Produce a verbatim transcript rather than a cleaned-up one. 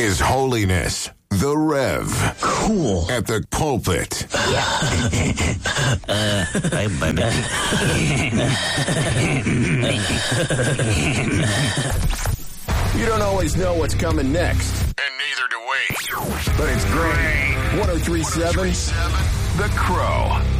His Holiness, the Rev. Cool. At the pulpit. uh, hey, baby. You don't always know what's coming next. And neither do we. But it's great. one oh three point seven The Crow.